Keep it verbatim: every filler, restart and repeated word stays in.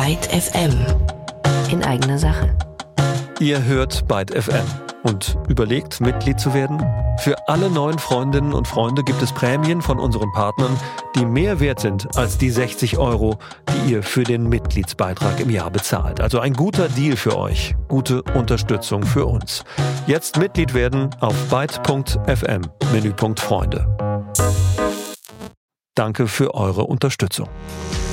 Byte F M. In eigener Sache. Ihr hört Byte F M und überlegt, Mitglied zu werden? Für alle neuen Freundinnen und Freunde gibt es Prämien von unseren Partnern, die mehr wert sind als die sechzig Euro, die ihr für den Mitgliedsbeitrag im Jahr bezahlt. Also ein guter Deal für euch, gute Unterstützung für uns. Jetzt Mitglied werden auf byte punkt f m, Menüpunkt Freunde. Danke für eure Unterstützung.